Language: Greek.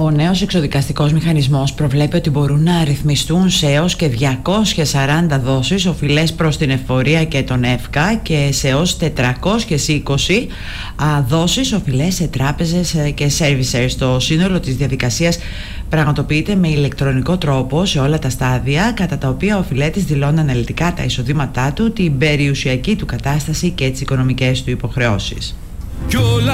Ο νέος εξοδικαστικός μηχανισμός προβλέπει ότι μπορούν να αριθμιστούν σε έως και 240 δόσεις οφειλές προς την εφορία και τον ΕΦΚΑ και σε έως 420 δόσεις οφειλές σε τράπεζες και servicers. Το σύνολο της διαδικασίας πραγματοποιείται με ηλεκτρονικό τρόπο σε όλα τα στάδια, κατά τα οποία ο οφειλέτης δηλώνει αναλυτικά τα εισοδήματά του, την περιουσιακή του κατάσταση και τις οικονομικές του υποχρεώσεις.